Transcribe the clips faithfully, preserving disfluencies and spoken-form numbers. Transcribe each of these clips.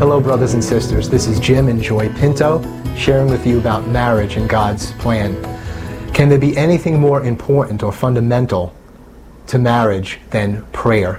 Hello, brothers and sisters. This is Jim and Joy Pinto sharing with you about marriage and God's plan. Can there be anything more important or fundamental to marriage than prayer?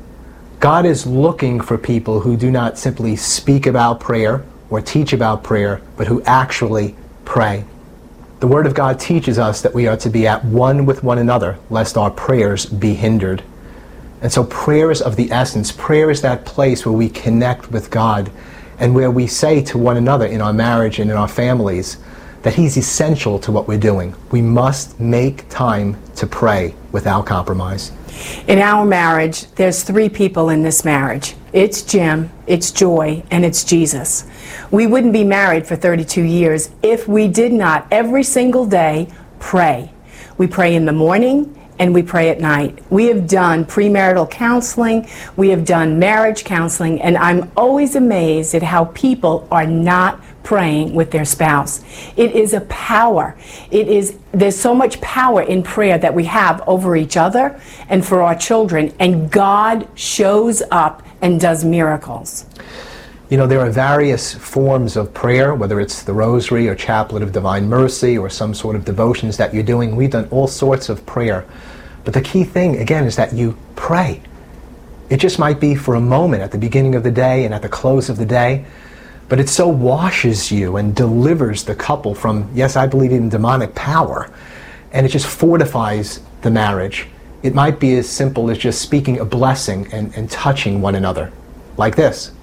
God is looking for people who do not simply speak about prayer or teach about prayer, but who actually pray. The Word of God teaches us that we are to be at one with one another, lest our prayers be hindered. And so prayer is of the essence. Prayer is that place where we connect with God and where we say to one another in our marriage and in our families that He's essential to what we're doing. We must make time to pray without compromise. In our marriage, there's three people in this marriage. It's Jim, it's Joy, and it's Jesus. We wouldn't be married for thirty-two years if we did not every single day pray. We pray in the morning and we pray at night. We have done premarital counseling, we have done marriage counseling, and I'm always amazed at how people are not praying with their spouse. It is a power. It is, there's so much power in prayer that we have over each other and for our children, and God shows up and does miracles. You know, there are various forms of prayer, whether it's the Rosary or Chaplet of Divine Mercy or some sort of devotions that you're doing. We've done all sorts of prayer. But the key thing, again, is that you pray. It just might be for a moment at the beginning of the day and at the close of the day, but it so washes you and delivers the couple from, yes, I believe even demonic power, and it just fortifies the marriage. It might be as simple as just speaking a blessing and, and touching one another, like this.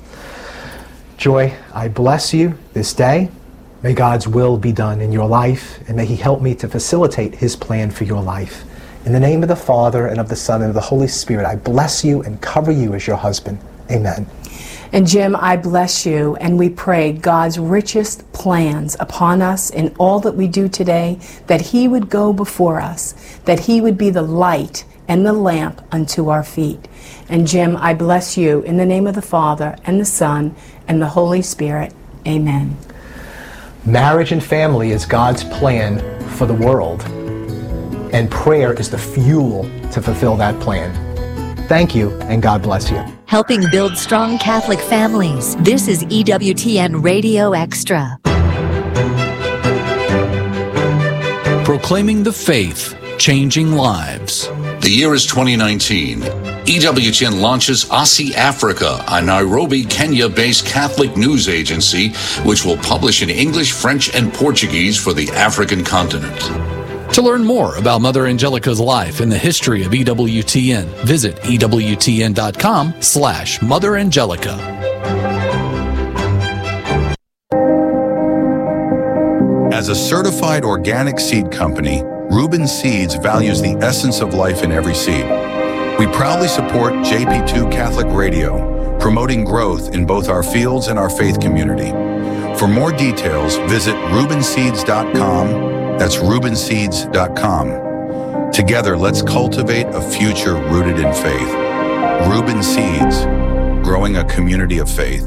Joy, I bless you this day. May God's will be done in your life, and may He help me to facilitate His plan for your life. In the name of the Father, and of the Son, and of the Holy Spirit, I bless you and cover you as your husband. Amen. And Jim, I bless you, and we pray God's richest plans upon us in all that we do today, that He would go before us, that He would be the light and the lamp unto our feet. And Jim, I bless you in the name of the Father, and the Son, and the Holy Spirit. Amen. Marriage and family is God's plan for the world, and prayer is the fuel to fulfill that plan. Thank you, and God bless you. Helping build strong Catholic families. This is E W T N Radio Extra. Proclaiming the faith, changing lives. The year is twenty nineteen. E W T N launches Aussie Africa, a Nairobi, Kenya-based Catholic news agency which will publish in English, French, and Portuguese for the African continent. To learn more about Mother Angelica's life and the history of E W T N, visit E W T N dot com slash Mother Angelica. As a certified organic seed company, Reuben Seeds values the essence of life in every seed. We proudly support J P two Catholic Radio, promoting growth in both our fields and our faith community. For more details, visit Reuben Seeds dot com. That's Reuben Seeds dot com. Together, let's cultivate a future rooted in faith. Reuben Seeds, growing a community of faith.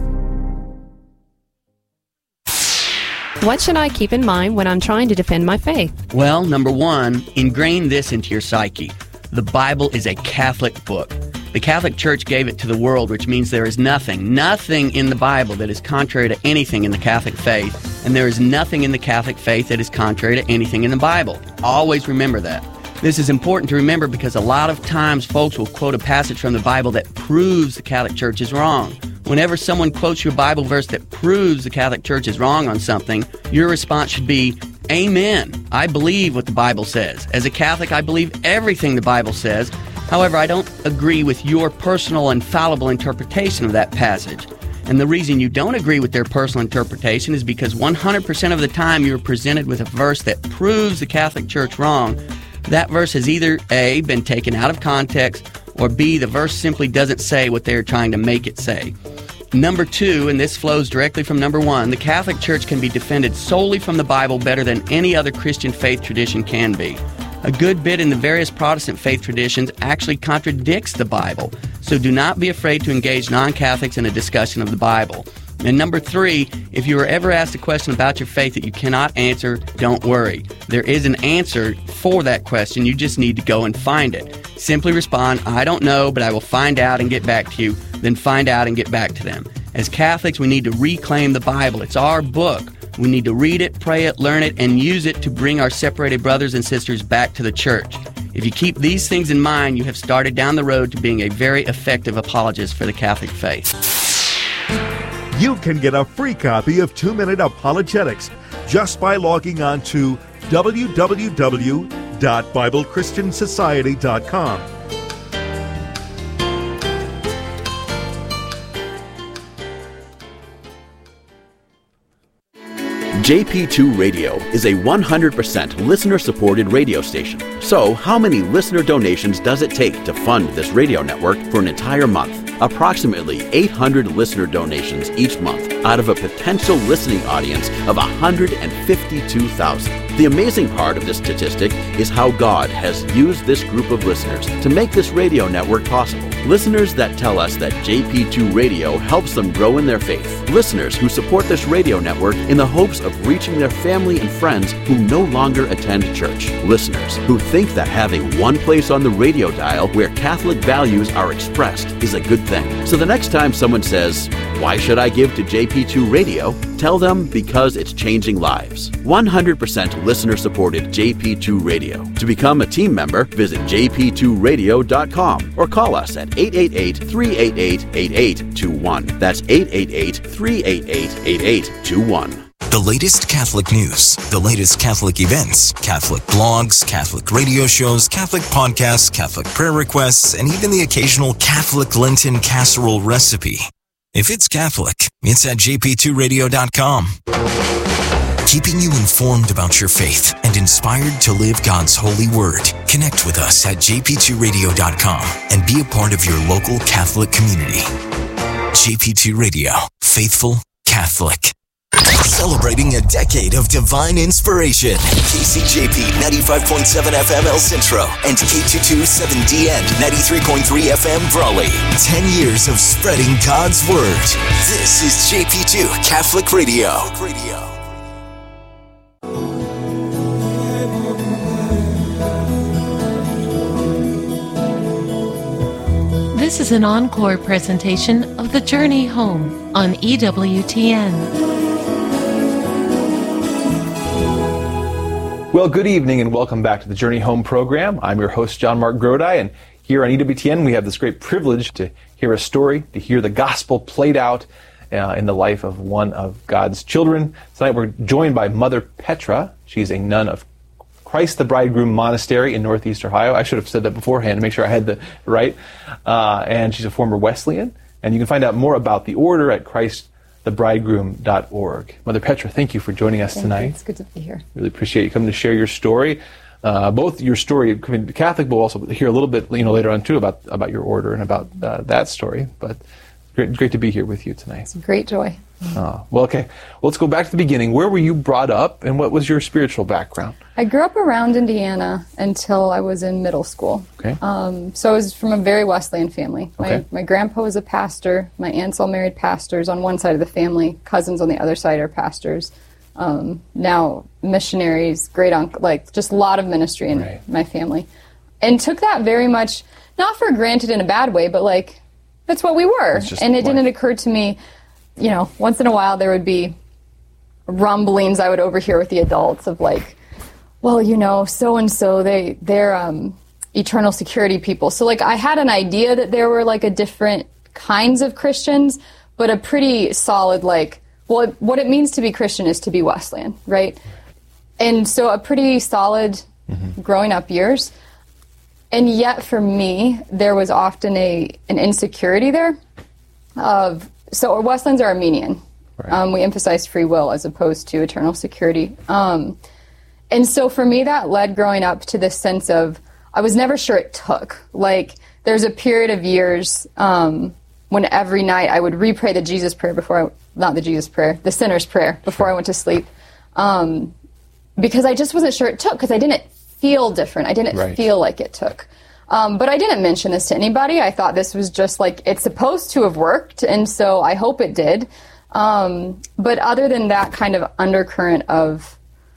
What should I keep in mind when I'm trying to defend my faith? Well, number one, ingrain this into your psyche. The Bible is a Catholic book. The Catholic Church gave it to the world, which means there is nothing, nothing in the Bible that is contrary to anything in the Catholic faith, and there is nothing in the Catholic faith that is contrary to anything in the Bible. Always remember that. This is important to remember because a lot of times folks will quote a passage from the Bible that proves the Catholic Church is wrong. Whenever someone quotes you a Bible verse that proves the Catholic Church is wrong on something, your response should be, Amen. I believe what the Bible says. As a Catholic, I believe everything the Bible says. However, I don't agree with your personal and fallible interpretation of that passage. And the reason you don't agree with their personal interpretation is because one hundred percent of the time you're presented with a verse that proves the Catholic Church wrong, that verse has either A, been taken out of context, or B, the verse simply doesn't say what they're trying to make it say. Number two, and this flows directly from number one, the Catholic Church can be defended solely from the Bible better than any other Christian faith tradition can be. A good bit in the various Protestant faith traditions actually contradicts the Bible, so do not be afraid to engage non-Catholics in a discussion of the Bible. And number three, if you are ever asked a question about your faith that you cannot answer, don't worry. There is an answer for that question. You just need to go and find it. Simply respond, I don't know, but I will find out and get back to you. Then find out and get back to them. As Catholics, we need to reclaim the Bible. It's our book. We need to read it, pray it, learn it, and use it to bring our separated brothers and sisters back to the church. If you keep these things in mind, you have started down the road to being a very effective apologist for the Catholic faith. You can get a free copy of Two Minute Apologetics just by logging on to w w w dot bible christian society dot com. J P two Radio is a one hundred percent listener-supported radio station. So, how many listener donations does it take to fund this radio network for an entire month? Approximately eight hundred listener donations each month out of a potential listening audience of one hundred fifty-two thousand. The amazing part of this statistic is how God has used this group of listeners to make this radio network possible. Listeners that tell us that J P two Radio helps them grow in their faith. Listeners who support this radio network in the hopes of reaching their family and friends who no longer attend church. Listeners who think that having one place on the radio dial where Catholic values are expressed is a good thing. So the next time someone says, "Why should I give to J P two Radio?" tell them because it's changing lives. one hundred percent listener-supported J P two Radio. To become a team member, visit j p two radio dot com or call us at eight eight eight, three eight eight, eight eight two one. That's eight eight eight, three eight eight, eight eight two one. The latest Catholic news, the latest Catholic events, Catholic blogs, Catholic radio shows, Catholic podcasts, Catholic prayer requests, and even the occasional Catholic Lenten casserole recipe. If it's Catholic, it's at j p two radio dot com. Keeping you informed about your faith and inspired to live God's holy word. Connect with us at j p two radio dot com and be a part of your local Catholic community. J P two Radio, faithful Catholic. Celebrating a decade of divine inspiration. K C J P ninety-five point seven F M El Centro and K two twenty-seven D N ninety-three point three F M Brawley. Ten years of spreading God's Word. This is J P two Catholic Radio. This is an encore presentation of The Journey Home on E W T N. Well, good evening and welcome back to the Journey Home program. I'm your host, John Mark Grodi, and here on E W T N we have this great privilege to hear a story, to hear the gospel played out uh, in the life of one of God's children. Tonight we're joined by Mother Petra. She's a nun of Christ the Bridegroom Monastery in Northeast Ohio. I should have said that beforehand to make sure I had the right. Uh, and she's a former Wesleyan. And you can find out more about the order at Christ the bridegroom dot org. Mother Petra, thank you for joining us thank tonight. You. It's good to be here. Really appreciate you coming to share your story. Uh, both your story, coming to Catholic, but we'll also hear a little bit, you know, later on too about about your order and about uh, that story. But great, great to be here with you tonight. It's a great joy. Oh, well, okay. Well, let's go back to the beginning. Where were you brought up, and what was your spiritual background? I grew up around Indiana until I was in middle school. Okay. Um, so I was from a very Wesleyan family. My, Okay. my grandpa was a pastor. My aunts all married pastors on one side of the family. Cousins on the other side are pastors. Um, now missionaries, great uncle, like just a lot of ministry in Right. my family. And took that very much, not for granted in a bad way, but like, that's what we were. It's just And it life. didn't occur to me, you know, once in a while there would be rumblings I would overhear with the adults of like, well, you know, so-and-so, they, they're um, eternal security people. So, like, I had an idea that there were, like, a different kinds of Christians, but a pretty solid, like, well, it, what it means to be Christian is to be Wesleyan, right? And so a pretty solid growing up years. And yet, for me, there was often a an insecurity there of, so Wesleyans are Armenian. Right. Um, we emphasize free will as opposed to eternal security. Um, and so for me, that led growing up to this sense of, I was never sure it took. Like, there's a period of years um, when every night I would re-pray the Jesus prayer before I, not the Jesus prayer, the sinner's prayer before I went to sleep. Um, because I just wasn't sure it took, because I didn't feel different. I didn't Right. feel like it took. Um, but I didn't mention this to anybody. I thought this was just like, it's supposed to have worked, and so I hope it did. Um, but other than that kind of undercurrent of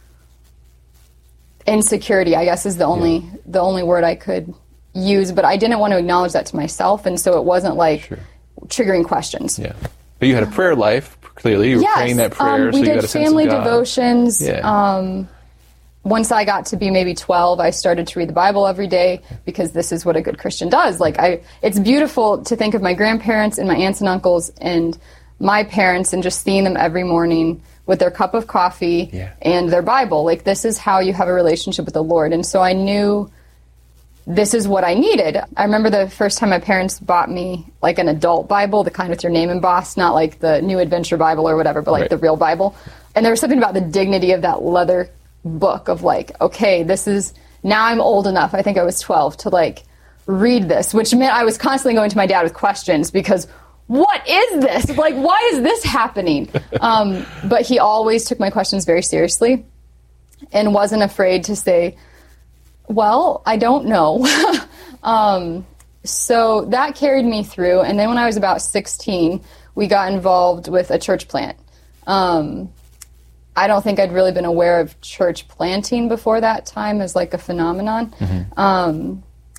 insecurity, I guess is the only Yeah. the only word I could use. But I didn't want to acknowledge that to myself, and so it wasn't like Sure. triggering questions. Yeah. But you had a prayer life, clearly. You were yes, praying that prayer, um, we so you did got a sense family of God. devotions. Yeah. Um, once I got to be maybe twelve, I started to read the Bible every day because this is what a good Christian does. Like I, it's beautiful to think of my grandparents and my aunts and uncles and my parents and just seeing them every morning with their cup of coffee yeah. and their Bible. Like this is how you have a relationship with the Lord. And so I knew this is what I needed. I remember the first time my parents bought me like an adult Bible, the kind with your name embossed, not like the New Adventure Bible or whatever, but like right. the real Bible. And there was something about the dignity of that leather book of like, okay, this is, now I'm old enough, I think I was twelve, to like read this, which meant I was constantly going to my dad with questions because what is this? Like, why is this happening? Um, but he always took my questions very seriously and wasn't afraid to say, well, I don't know. um, so that carried me through. And then when I was about sixteen, we got involved with a church plant. Um, I don't think I'd really been aware of church planting before that time as like a phenomenon. Mm-hmm. Um,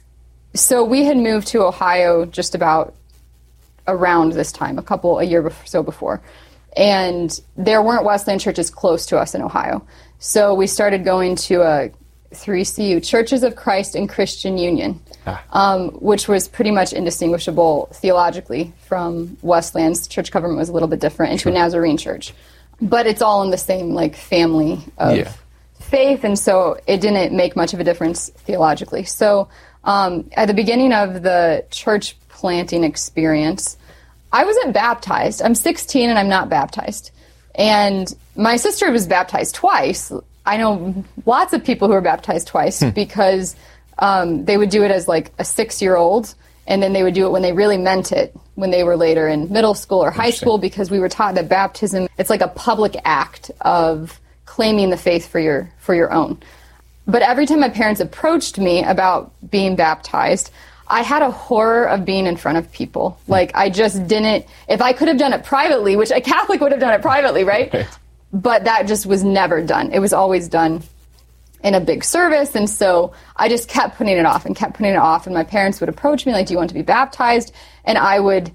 so we had moved to Ohio just about around this time, a couple, a year or so before. And there weren't Wesleyan churches close to us in Ohio. So we started going to a three C U, Churches of Christ and Christian Union, ah. um, which was pretty much indistinguishable theologically from Wesleyan's. Church government was a little bit different, into sure. a Nazarene church. But it's all in the same like family of yeah. faith, and so it didn't make much of a difference theologically. So um, at the beginning of the church planting experience, I wasn't baptized. I'm sixteen and I'm not baptized. And my sister was baptized twice. I know lots of people who were baptized twice hmm. because um, they would do it as like a six-year-old, and then they would do it when they really meant it, when they were later in middle school or high school, because we were taught that baptism, it's like a public act of claiming the faith for your for your own. But every time my parents approached me about being baptized, I had a horror of being in front of people. Like, I just didn't, if I could have done it privately, which a Catholic would have done it privately, right? right. But that just was never done. It was always done in a big service, and so I just kept putting it off and kept putting it off, and my parents would approach me like, do you want to be baptized? And I would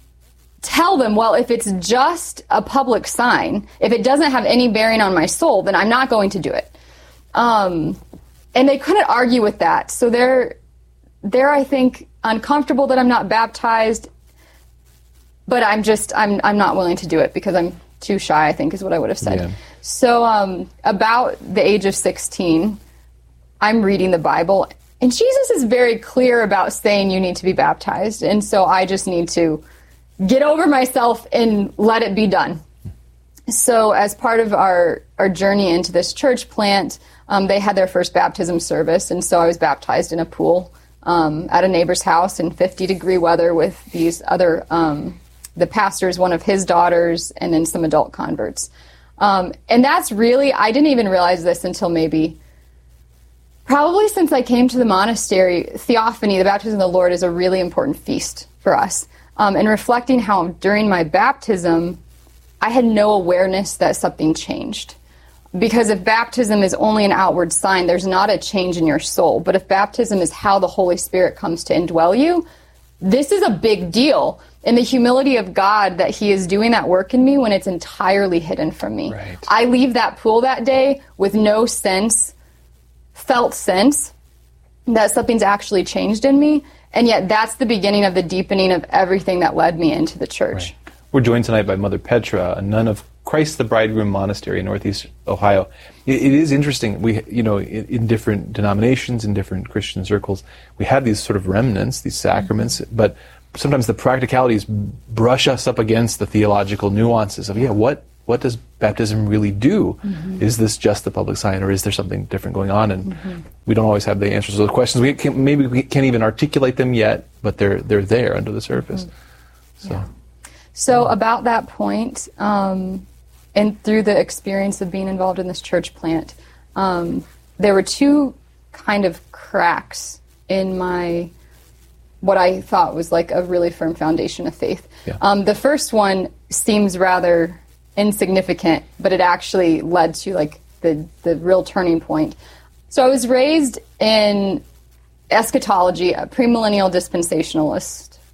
tell them, well, if it's just a public sign, if it doesn't have any bearing on my soul, then I'm not going to do it. Um, and they couldn't argue with that. So they're, they're, I think, uncomfortable that I'm not baptized, but I'm just, I'm, I'm not willing to do it because I'm too shy, I think is what I would have said. Yeah. So um, about the age of sixteen, I'm reading the Bible, and Jesus is very clear about saying you need to be baptized, and so I just need to get over myself and let it be done. So as part of our, our journey into this church plant, um, they had their first baptism service, and so I was baptized in a pool um, at a neighbor's house in fifty degree weather with these other, um, the pastor's, one of his daughters, and then some adult converts. Um, and that's really, I didn't even realize this until maybe, probably since I came to the monastery, Theophany, the baptism of the Lord, is a really important feast for us. Um, and reflecting how during my baptism, I had no awareness that something changed. Because if baptism is only an outward sign, there's not a change in your soul. But if baptism is how the Holy Spirit comes to indwell you, this is a big deal. In the humility of God that he is doing that work in me when it's entirely hidden from me. Right. I leave that pool that day with no sense, felt sense, that something's actually changed in me. And yet that's the beginning of the deepening of everything that led me into the church. Right. We're joined tonight by Mother Petra, a nun of Christ the Bridegroom Monastery in Northeast Ohio. It, it is interesting. We, you know, in, in different denominations, in different Christian circles, we have these sort of remnants, these sacraments, mm-hmm. but sometimes the practicalities brush us up against the theological nuances of, yeah, what what does baptism really do? Mm-hmm. Is this just the public sign, or is there something different going on? And mm-hmm. we don't always have the answers to those questions. We can, maybe we can't even articulate them yet, but they're they're there under the surface. Mm-hmm. So, yeah. so about that point, um, and through the experience of being involved in this church plant, um, there were two kind of cracks in my what I thought was like a really firm foundation of faith. Yeah. Um, the first one seems rather insignificant, but it actually led to like the, the real turning point. So I was raised in eschatology, a premillennial dispensationalist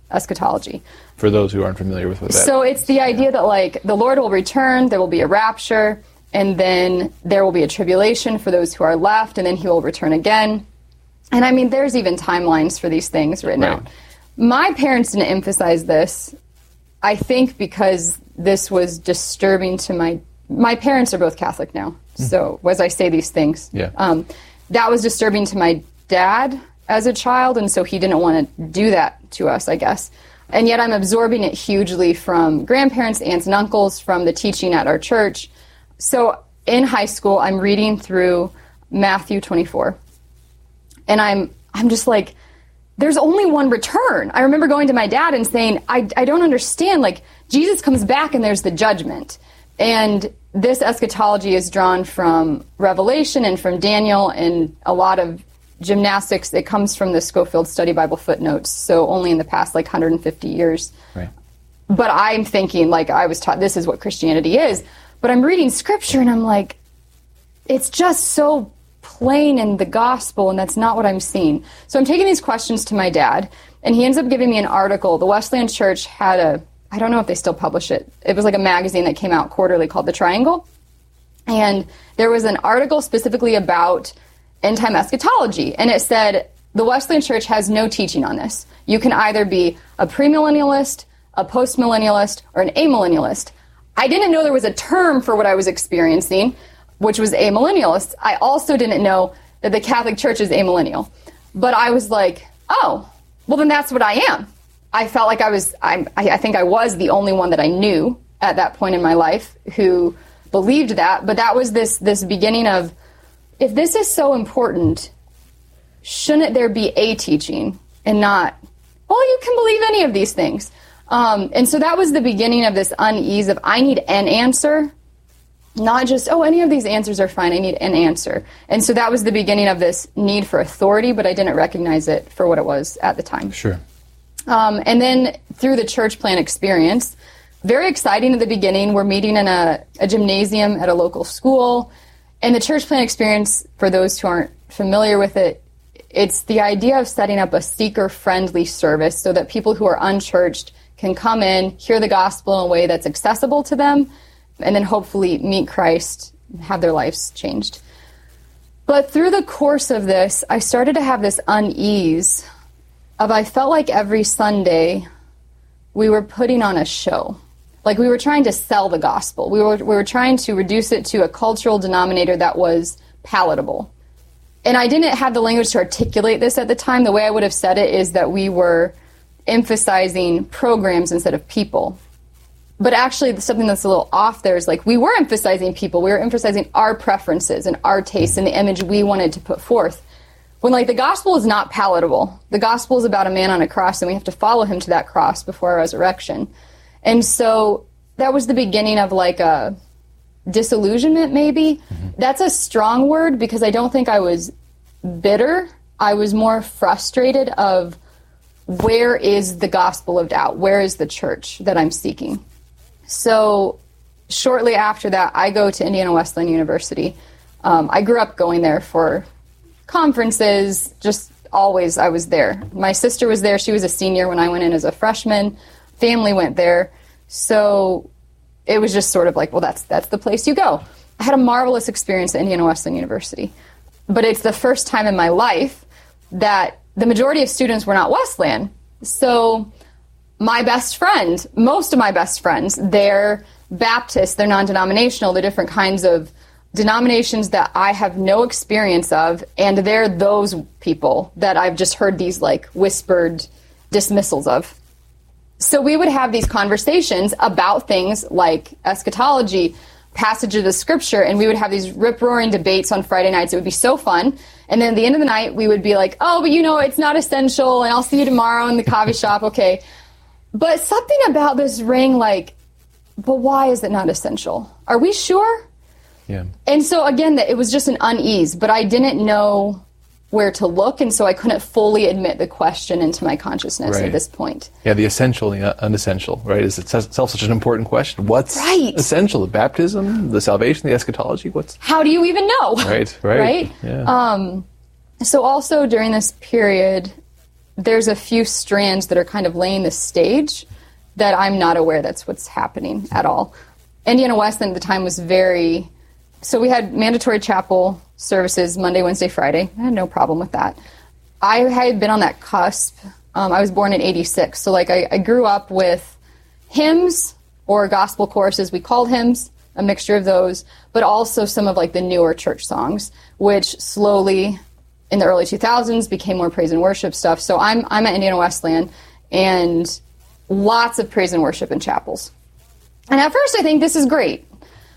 eschatology. For those who aren't familiar with what that So it's the idea that, like, the Lord will return, there will be a rapture, and then there will be a tribulation for those who are left, and then he will return again. And I mean, there's even timelines for these things written Right. out. My parents didn't emphasize this, I think because this was disturbing to my... My parents are both Catholic now, so as I say these things, Yeah. um, that was disturbing to my dad as a child, and so he didn't want to do that to us, I guess. And yet I'm absorbing it hugely from grandparents, aunts, and uncles, from the teaching at our church. So in high school, I'm reading through Matthew twenty-four. And I'm I'm just like, there's only one return. I remember going to my dad and saying, I, I don't understand. Like, Jesus comes back and there's the judgment. And this eschatology is drawn from Revelation and from Daniel and a lot of gymnastics. It comes from the Scofield Study Bible footnotes, so only in the past like one hundred fifty years. Right. But I'm thinking, like, I was taught this is what Christianity is. But I'm reading scripture and I'm like, it's just so plain in the gospel, and that's not what I'm seeing. So I'm taking these questions to my dad, and he ends up giving me an article. The Wesleyan Church had a, I don't know if they still publish it. It was like a magazine that came out quarterly called The Triangle. And there was an article specifically about end-time eschatology. And it said, the Wesleyan Church has no teaching on this. You can either be a premillennialist, a postmillennialist, or an amillennialist. I didn't know there was a term for what I was experiencing, which was amillennialist. I also didn't know that the Catholic Church is amillennial. But I was like, oh, well, then that's what I am. I felt like I was, I, I think I was the only one that I knew at that point in my life who believed that. But that was this this beginning of, if this is so important, shouldn't there be a teaching and not, well, you can believe any of these things. Um, and so that was the beginning of this unease of, I need an answer, not just, oh, any of these answers are fine, I need an answer. And so that was the beginning of this need for authority, but I didn't recognize it for what it was at the time. Sure. Um, and then through the church plan experience, very exciting at the beginning. We're meeting in a, a gymnasium at a local school. And the church plan experience, for those who aren't familiar with it, it's the idea of setting up a seeker-friendly service so that people who are unchurched can come in, hear the gospel in a way that's accessible to them, and then hopefully meet Christ, have their lives changed. But through the course of this, I started to have this unease of, I felt like every Sunday we were putting on a show. Like we were trying to sell the gospel. We were, we were trying to reduce it to a cultural denominator that was palatable. And I didn't have the language to articulate this at the time. The way I would have said it is that we were emphasizing programs instead of people. But actually, something that's a little off there is like we were emphasizing people. We were emphasizing our preferences and our tastes and the image we wanted to put forth. When, like, the gospel is not palatable. The gospel is about a man on a cross, and we have to follow him to that cross before our resurrection. And so that was the beginning of, like, a disillusionment, maybe. Mm-hmm. That's a strong word because I don't think I was bitter. I was more frustrated of where is the gospel lived out? Where is the church that I'm seeking? So shortly after that, I go to Indiana Wesleyan University. Um, I grew up going there for conferences, just always I was there. My sister was there. She was a senior when I went in as a freshman. Family went there. So it was just sort of like, well, that's that's the place you go. I had a marvelous experience at Indiana Wesleyan University. But it's the first time in my life that the majority of students were not Wesleyan. So my best friend, most of my best friends, they're Baptist, they're non-denominational, they're different kinds of denominations that I have no experience of, and they're those people that I've just heard these like whispered dismissals of. So we would have these conversations about things like eschatology, passages of the scripture, and we would have these rip-roaring debates on Friday nights. It would be so fun. And then at the end of the night, we would be like, oh, but you know, it's not essential, and I'll see you tomorrow in the coffee shop, okay. But something about this rang like, but why is it not essential? Are we sure? Yeah. And so again, it was just an unease, but I didn't know where to look, and so I couldn't fully admit the question into my consciousness right. at this point. Yeah, the essential and the unessential, right? Is itself such an important question. What's right. essential? The baptism, the salvation, the eschatology? What's How do you even know? Right, right. Right? Yeah. Um, so also during this period, there's a few strands that are kind of laying the stage that I'm not aware that's what's happening at all. Indiana Wesleyan at the time was very, so we had mandatory chapel services Monday, Wednesday, Friday. I had no problem with that. I had been on that cusp. Um, I was born in eighty-six, so like I, I grew up with hymns or gospel choruses. We called hymns, a mixture of those, but also some of like the newer church songs, which slowly in the early two thousands became more praise and worship stuff. So I'm I'm at Indiana Wesleyan, and lots of praise and worship in chapels. And at first I think this is great.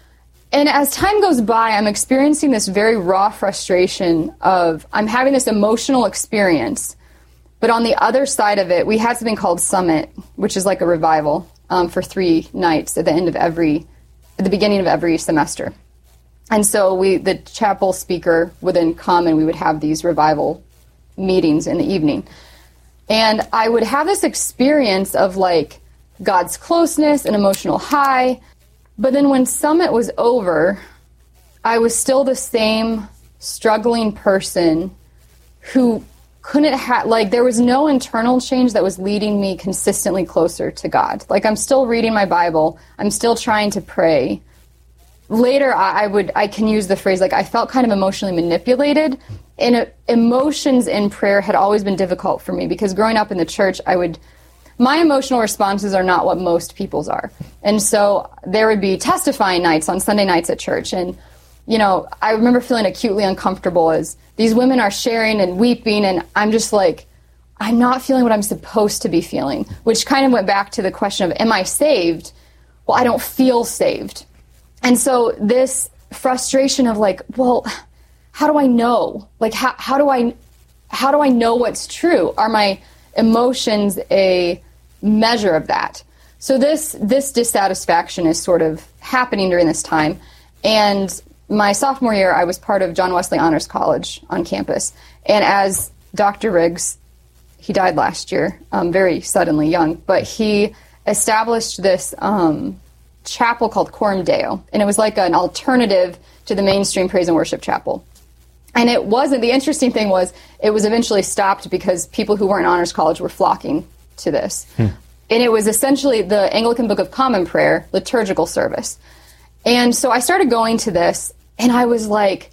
And as time goes by, I'm experiencing this very raw frustration of I'm having this emotional experience. But on the other side of it, we had something called Summit, which is like a revival um, for three nights at the end of every, at the beginning of every semester. And so we, the chapel speaker would then come and we would have these revival meetings in the evening. And I would have this experience of like God's closeness, an emotional high. But then when Summit was over, I was still the same struggling person who couldn't have, like, there was no internal change that was leading me consistently closer to God. Like, I'm still reading my Bible. I'm still trying to pray. Later, I, I would, I can use the phrase, like, I felt kind of emotionally manipulated. And uh, emotions in prayer had always been difficult for me because growing up in the church, I would, my emotional responses are not what most people's are. And so there would be testifying nights on Sunday nights at church. And, you know, I remember feeling acutely uncomfortable as these women are sharing and weeping. And I'm just like, I'm not feeling what I'm supposed to be feeling, which kind of went back to the question of, am I saved? Well, I don't feel saved. And so this frustration of like, well, how do I know? Like, how, how do I, how do I know what's true? Are my emotions a measure of that? So this this dissatisfaction is sort of happening during this time. And my sophomore year, I was part of John Wesley Honors College on campus. And as Doctor Riggs, he died last year, um, very suddenly young, but he established this um, chapel called Coram Deo. And it was like an alternative to the mainstream praise and worship chapel. And it wasn't, the interesting thing was, it was eventually stopped because people who weren't in Honors College were flocking to this. Hmm. And it was essentially the Anglican Book of Common Prayer liturgical service. And so I started going to this, and I was like,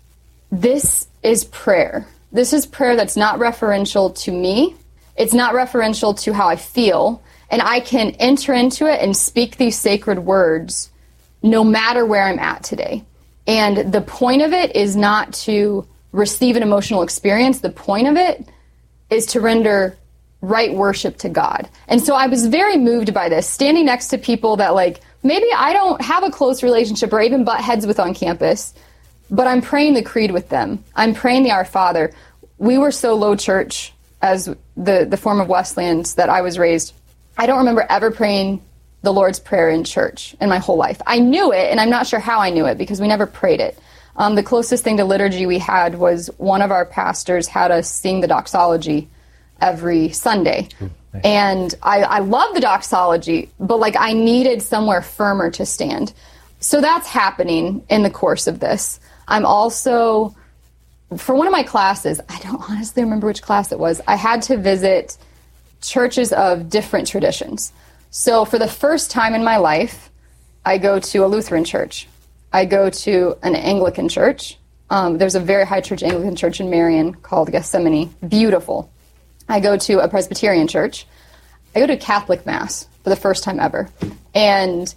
this is prayer. This is prayer that's not referential to me. It's not referential to how I feel. And I can enter into it and speak these sacred words no matter where I'm at today. And the point of it is not to receive an emotional experience. The point of it is to render right worship to God. And so I was very moved by this, standing next to people that, like, maybe I don't have a close relationship or even butt heads with on campus, but I'm praying the creed with them. I'm praying the Our Father. We were so low church as the, the form of Wesleyans that I was raised. I don't remember ever praying the Lord's Prayer in church in my whole life. I knew it, and I'm not sure how I knew it because we never prayed it. Um, the closest thing to liturgy we had was one of our pastors had us sing the doxology every Sunday. Ooh, nice. And I, I love the doxology, but like I needed somewhere firmer to stand. So that's happening in the course of this. I'm also, for one of my classes, I don't honestly remember which class it was, I had to visit churches of different traditions. So for the first time in my life, I go to a Lutheran church. I go to an Anglican church. Um, there's a very high church Anglican church in Marion called Gethsemane. Beautiful. I go to a Presbyterian church. I go to Catholic Mass for the first time ever. And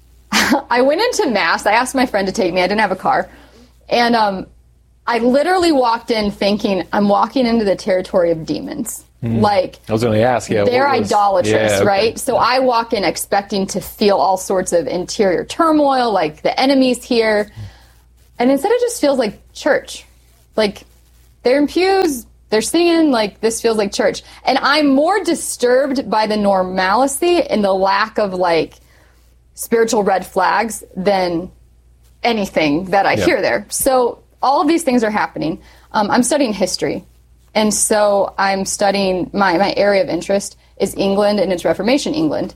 I went into Mass. I asked my friend to take me. I didn't have a car. And um, I literally walked in thinking, I'm walking into the territory of demons. Mm. Like, I was going to ask, yeah, they're was, idolatrous, yeah, okay. Right? So I walk in expecting to feel all sorts of interior turmoil, like the enemy's here. And instead it just feels like church. Like, they're in pews, they're singing, like, this feels like church. And I'm more disturbed by the normalcy and the lack of, like, spiritual red flags than anything that I yeah. hear there. So all of these things are happening. Um, I'm studying history. And so I'm studying, my, my area of interest is England and its Reformation England.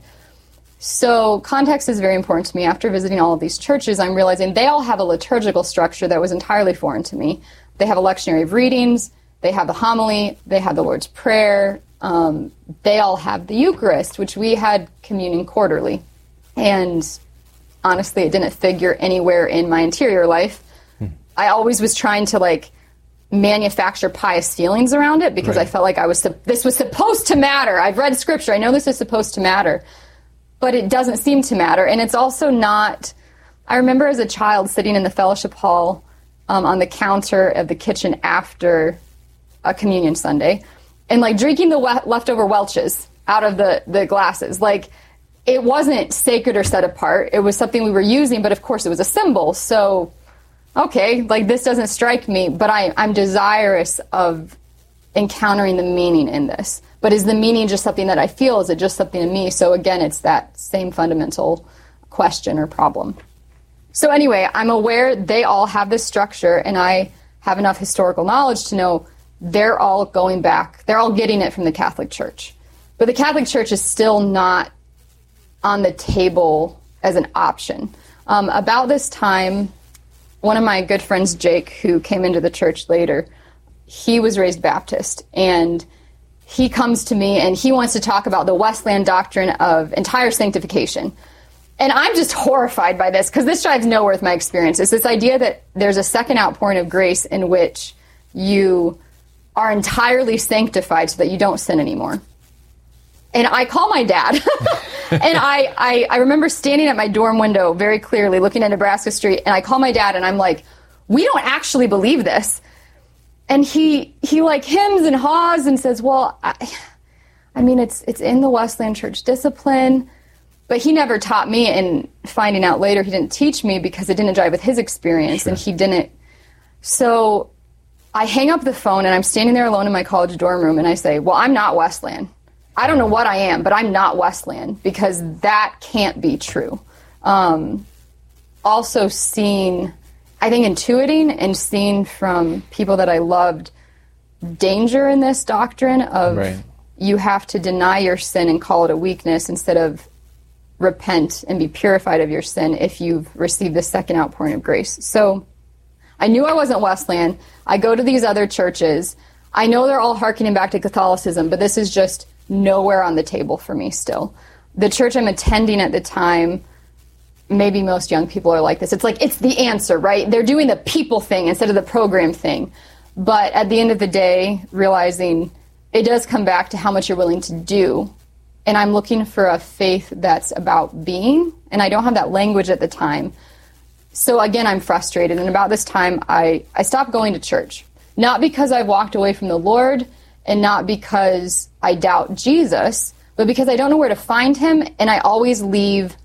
So context is very important to me. After visiting all of these churches, I'm realizing they all have a liturgical structure that was entirely foreign to me. They have a lectionary of readings. they have the homily, they have the Lord's Prayer, um, they all have the Eucharist, which we had communion quarterly. And honestly, it didn't figure anywhere in my interior life. Hmm. I always was trying to like manufacture pious feelings around it because right. I felt like I was this was supposed to matter. I've read scripture. I know this is supposed to matter, but it doesn't seem to matter. And it's also not. I remember as a child sitting in the fellowship hall um, on the counter of the kitchen after a communion Sunday, and like drinking the we- leftover Welch's out of the the glasses. Like it wasn't sacred or set apart. It was something we were using, but of course it was a symbol. So. Okay, like this doesn't strike me, but I, I'm desirous of encountering the meaning in this. But is the meaning just something that I feel? Is it just something in me? So again, it's that same fundamental question or problem. So anyway, I'm aware they all have this structure, and I have enough historical knowledge to know they're all going back. They're all getting it from the Catholic Church. But the Catholic Church is still not on the table as an option. Um, about this time, one of my good friends, Jake, who came into the church later, he was raised Baptist, and he comes to me and he wants to talk about the Wesleyan doctrine of entire sanctification. And I'm just horrified by this because this drives nowhere with my experience. It's this idea that there's a second outpouring of grace in which you are entirely sanctified so that you don't sin anymore. And I call my dad, and I, I, I remember standing at my dorm window very clearly looking at Nebraska Street, and I call my dad, and I'm like, we don't actually believe this. And he, he like hems and haws and says, well, I, I mean, it's it's in the Wesleyan Church discipline, but he never taught me, and finding out later he didn't teach me because it didn't jive with his experience, sure. and he didn't. So I hang up the phone, and I'm standing there alone in my college dorm room, and I say, well, I'm not Wesleyan. I don't know what I am, but I'm not Wesleyan because that can't be true. Um, also seeing, I think intuiting and seeing from people that I loved danger in this doctrine of right. you have to deny your sin and call it a weakness instead of repent and be purified of your sin if you've received the second outpouring of grace. So I knew I wasn't Wesleyan. I go to these other churches. I know they're all hearkening back to Catholicism, but this is just nowhere on the table for me still. The church I'm attending at the time, maybe most young people are like this. It's like, it's the answer, right? They're doing the people thing instead of the program thing. But at the end of the day, realizing it does come back to how much you're willing to do. And I'm looking for a faith that's about being, and I don't have that language at the time. So again, I'm frustrated. And about this time, I, I stopped going to church. Not because I've walked away from the Lord, and not because I doubt Jesus, but because I don't know where to find him, and I always leave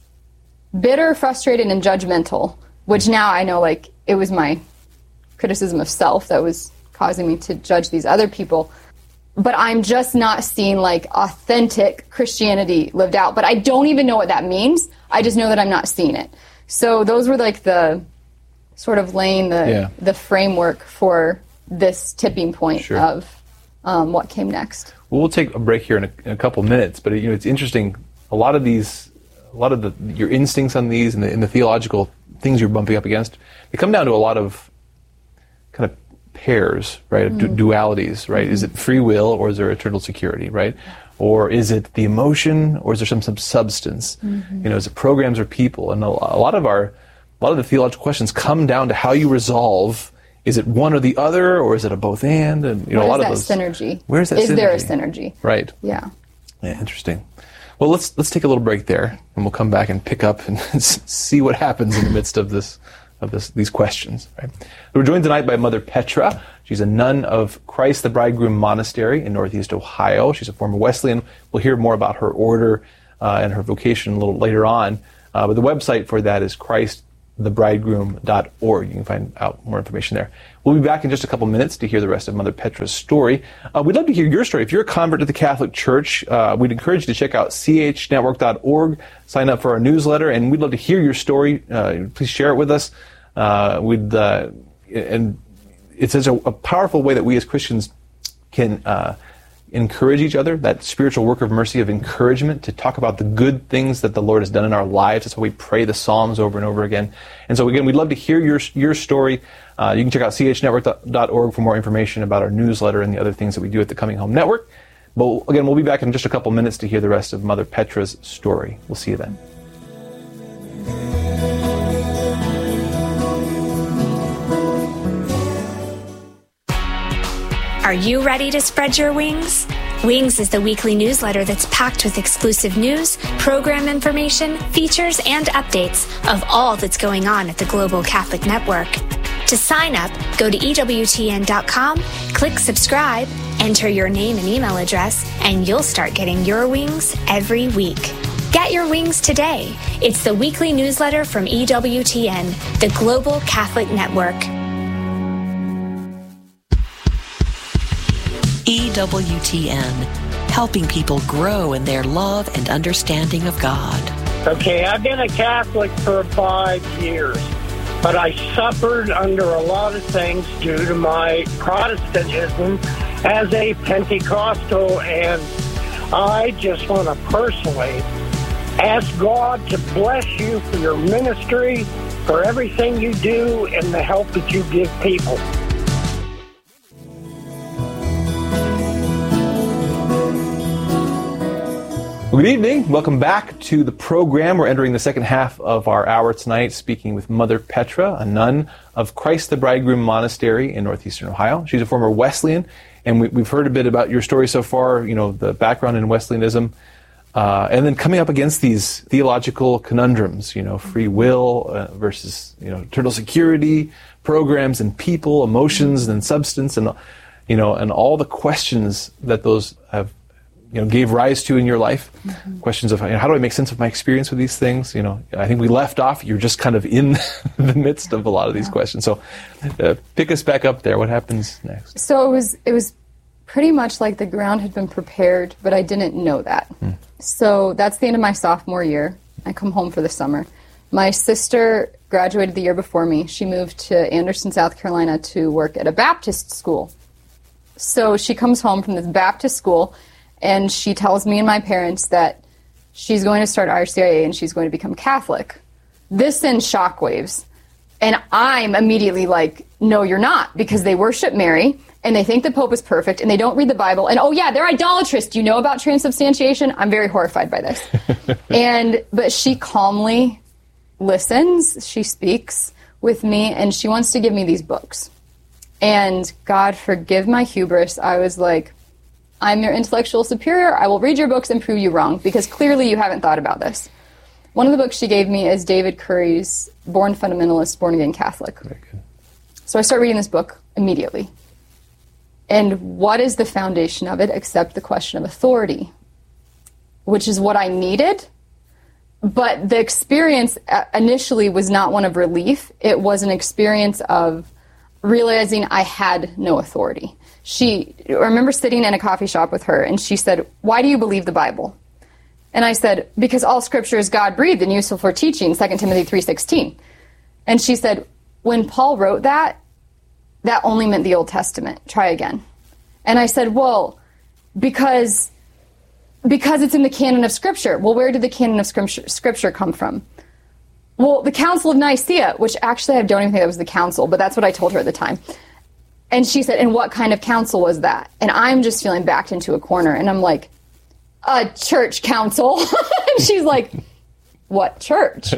bitter, frustrated, and judgmental, which now I know, like, it was my criticism of self that was causing me to judge these other people. But I'm just not seeing, like, authentic Christianity lived out. But I don't even know what that means. I just know that I'm not seeing it. So those were, like, the sort of laying the, yeah. the framework for this tipping point sure. of Um, what came next. Well, we'll take a break here in a, in a couple minutes, but you know, it's interesting. A lot of these, a lot of the your instincts on these and the, and the theological things you're bumping up against, they come down to a lot of kind of pairs, right? Mm. Du- dualities, right? Mm. Is it free will or is there eternal security, right? Or is it the emotion or is there some, some substance? Mm-hmm. You know, is it programs or people? And a, a lot of our, a lot of the theological questions come down to how you resolve. Is it one or the other, or is it a both and? And you know, what a lot is that of those synergy? Where is that? Is synergy? there a synergy? Right. Yeah. Yeah. Interesting. Well, let's let's take a little break there, and we'll come back and pick up and see what happens in the midst of this of this these questions. Right. We're joined tonight by Mother Petra. She's a nun of Christ the Bridegroom Monastery in Northeast Ohio. She's a former Wesleyan. We'll hear more about her order uh, and her vocation a little later on. Uh, but the website for that is Christ the bridegroom dot org. You can find out more information there. We'll be back in just a couple minutes to hear the rest of Mother Petra's story. Uh, we'd love to hear your story. If you're a convert to the Catholic Church, uh, we'd encourage you to check out c h network dot org, sign up for our newsletter, and we'd love to hear your story. Uh, please share it with us. Uh, we'd, uh, and it's such a, a powerful way that we as Christians can uh, encourage each other, that spiritual work of mercy, of encouragement, to talk about the good things that the Lord has done in our lives. That's why we pray the Psalms over and over again. And so again, we'd love to hear your your story. Uh, you can check out c h network dot org for more information about our newsletter and the other things that we do at the Coming Home Network. But again, we'll be back in just a couple minutes to hear the rest of Mother Petra's story. We'll see you then. Are you ready to spread your wings? Wings is the weekly newsletter that's packed with exclusive news, program information, features, and updates of all that's going on at the Global Catholic Network. To sign up, go to E W T N dot com, click subscribe, enter your name and email address, and you'll start getting your wings every week. Get your wings today. It's the weekly newsletter from E W T N, the Global Catholic Network. E W T N, helping people grow in their love and understanding of God. Okay, I've been a Catholic for five years, but I suffered under a lot of things due to my Protestantism as a Pentecostal, and I just want to personally ask God to bless you for your ministry, for everything you do, and the help that you give people. Good evening. Welcome back to the program. We're entering the second half of our hour tonight, speaking with Mother Petra, a nun of Christ the Bridegroom Monastery in northeastern Ohio. She's a former Wesleyan, and we, we've heard a bit about your story so far, you know, the background in Wesleyanism, uh, and then coming up against these theological conundrums, you know, free will uh, versus, you know, eternal security, programs and people, emotions and substance, and, you know, and all the questions that those have you know, gave rise to in your life. Mm-hmm. Questions of, you know, how do I make sense of my experience with these things? You know, I think we left off, you're just kind of in the midst of a lot of these yeah. questions. So uh, pick us back up there. What happens next? So it was, it was pretty much like the ground had been prepared, but I didn't know that. Mm. So that's the end of my sophomore year. I come home for the summer. My sister graduated the year before me. She moved to Anderson, South Carolina to work at a Baptist school. So she comes home from this Baptist school, and she tells me and my parents that she's going to start R C I A and she's going to become Catholic. This sends shockwaves. And I'm immediately like, no, you're not, because they worship Mary, and they think the Pope is perfect, and they don't read the Bible, and oh yeah, they're idolatrous. Do you know about transubstantiation? I'm very horrified by this. and But she calmly listens, she speaks with me, and she wants to give me these books. And God forgive my hubris, I was like, I'm your intellectual superior. I will read your books and prove you wrong, because clearly you haven't thought about this. One of the books she gave me is David Curry's Born Fundamentalist, Born Again Catholic. Very good. So I start reading this book immediately. And what is the foundation of it except the question of authority, which is what I needed. But the experience initially was not one of relief. It was an experience of realizing I had no authority. She, I remember sitting in a coffee shop with her, and she said, why do you believe the Bible? And I said, because all scripture is God-breathed and useful for teaching, Second Timothy three sixteen. And she said, when Paul wrote that, that only meant the Old Testament. Try again. And I said, well, because, because it's in the canon of scripture. Well, where did the canon of scripture, scripture come from? Well, the Council of Nicaea, which actually I don't even think that was the council, but that's what I told her at the time. And she said, and what kind of council was that? And I'm just feeling backed into a corner. And I'm like, a church council. And she's like, what church?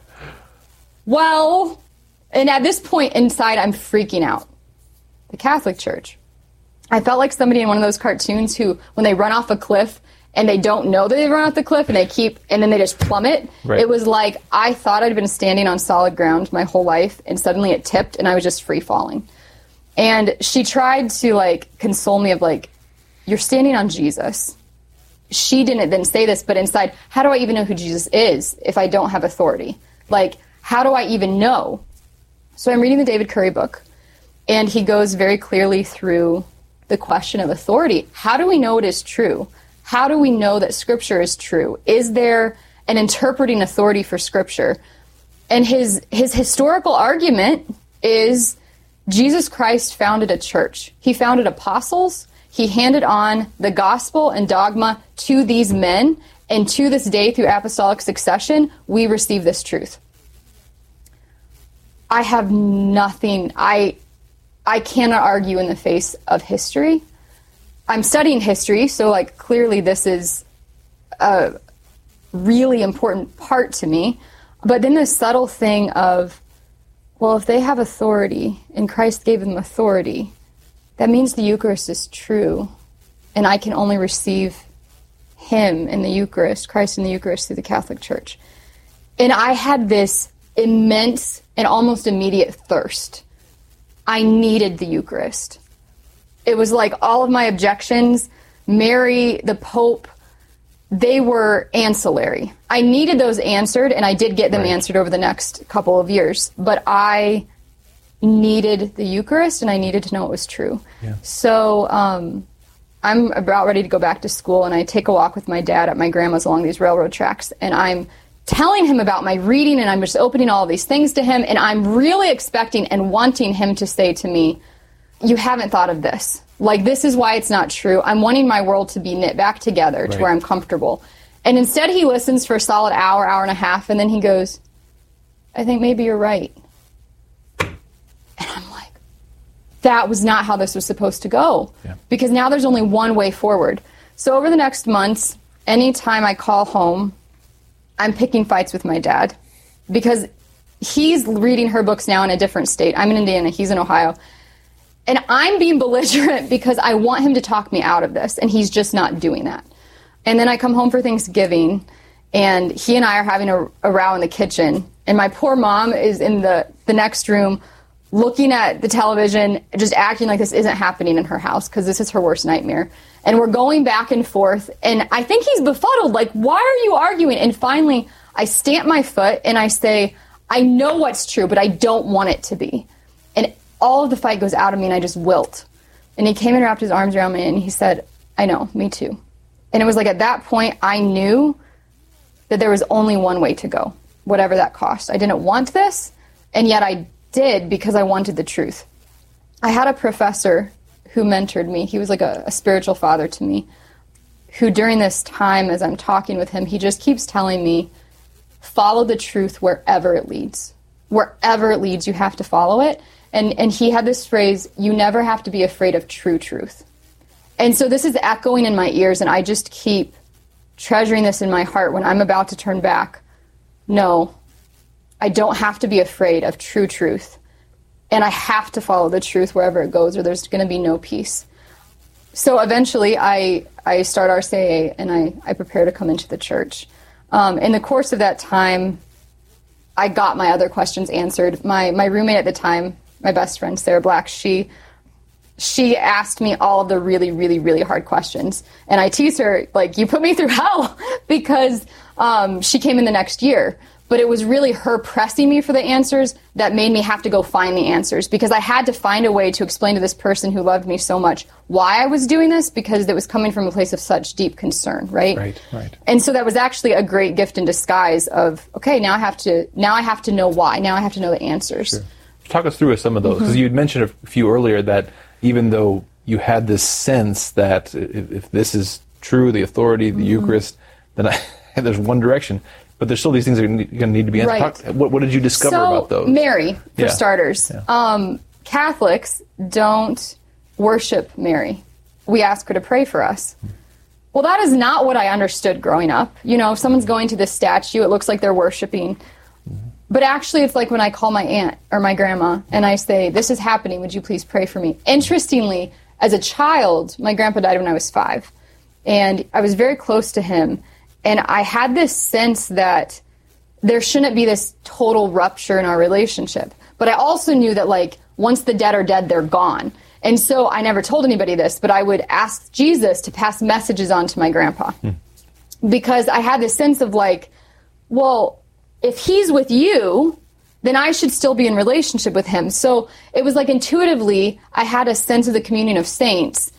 Well, and at this point inside, I'm freaking out. The Catholic Church. I felt like somebody in one of those cartoons who, when they run off a cliff and they don't know that they run off the cliff and they keep, and then they just plummet. Right. It was like, I thought I'd been standing on solid ground my whole life, and suddenly it tipped and I was just free falling. And she tried to, like, console me of, like, you're standing on Jesus. She didn't then say this, but inside, how do I even know who Jesus is if I don't have authority? Like, how do I even know? So I'm reading the David Curry book, and he goes very clearly through the question of authority. How do we know it is true? How do we know that Scripture is true? Is there an interpreting authority for Scripture? And his his historical argument is Jesus Christ founded a church. He founded apostles. He handed on the gospel and dogma to these men, and to this day, through apostolic succession, we receive this truth. I have nothing, I, I cannot argue in the face of history. I'm studying history, so like clearly this is a really important part to me. But then the subtle thing of, well, if they have authority and Christ gave them authority, that means the Eucharist is true, and I can only receive him in the Eucharist, Christ in the Eucharist, through the Catholic Church. And I had this immense and almost immediate thirst. I needed the Eucharist. It was like all of my objections, Mary, the Pope, they were ancillary. I needed those answered, and I did get them right. answered over the next couple of years. But I needed the Eucharist, and I needed to know it was true. Yeah. So um, I'm about ready to go back to school, and I take a walk with my dad at my grandma's along these railroad tracks, and I'm telling him about my reading, and I'm just opening all these things to him, and I'm really expecting and wanting him to say to me, you haven't thought of this. Like, this is why it's not true. I'm wanting my world to be knit back together right. to where I'm comfortable. And instead he listens for a solid hour, hour and a half, and then he goes, I think maybe you're right. And I'm like, that was not how this was supposed to go. Yeah. Because now there's only one way forward. So over the next months, anytime I call home, I'm picking fights with my dad. Because he's reading her books now in a different state. I'm in Indiana, he's in Ohio. And I'm being belligerent because I want him to talk me out of this, and he's just not doing that. And then I come home for Thanksgiving, and he and I are having a, a row in the kitchen, and my poor mom is in the, the next room looking at the television, just acting like this isn't happening in her house because this is her worst nightmare. And we're going back and forth, and I think he's befuddled, like, why are you arguing? And finally, I stamp my foot, and I say, I know what's true, but I don't want it to be. And all of the fight goes out of me, and I just wilt. And he came and wrapped his arms around me, and he said, I know, me too. And it was like at that point, I knew that there was only one way to go, whatever that cost. I didn't want this, and yet I did because I wanted the truth. I had a professor who mentored me. He was like a, a spiritual father to me, who during this time, as I'm talking with him, he just keeps telling me, follow the truth wherever it leads. Wherever it leads, you have to follow it. And and he had this phrase, you never have to be afraid of true truth. And so this is echoing in my ears, and I just keep treasuring this in my heart when I'm about to turn back. No, I don't have to be afraid of true truth. And I have to follow the truth wherever it goes, or there's going to be no peace. So eventually I, I start R C A A, and I, I prepare to come into the church. Um, in the course of that time, I got my other questions answered. My my roommate at the time, my best friend, Sarah Black, she she asked me all of the really, really, really hard questions. And I tease her, like, you put me through hell, because um, she came in the next year. But it was really her pressing me for the answers that made me have to go find the answers, because I had to find a way to explain to this person who loved me so much why I was doing this, because it was coming from a place of such deep concern, right? Right, right. And so that was actually a great gift in disguise of, okay, now I have to, now I have to know why. Now I have to know the answers. Sure. Talk us through some of those, because mm-hmm. you had mentioned a few earlier that even though you had this sense that if, if this is true, the authority, the mm-hmm. Eucharist, then I, there's one direction, but there's still these things that are going to need to be answered. Right. Talk, what, what did you discover so, about those? Mary, for yeah. starters. Yeah. Um, Catholics don't worship Mary. We ask her to pray for us. Well, that is not what I understood growing up. You know, if someone's going to this statue, it looks like they're worshiping. But actually, it's like when I call my aunt or my grandma and I say, this is happening, would you please pray for me? Interestingly, as a child, my grandpa died when I was five. And I was very close to him. And I had this sense that there shouldn't be this total rupture in our relationship. But I also knew that, like, once the dead are dead, they're gone. And so I never told anybody this, but I would ask Jesus to pass messages on to my grandpa. Hmm. Because I had this sense of, like, well, if he's with you, then I should still be in relationship with him. So it was like intuitively, I had a sense of the communion of saints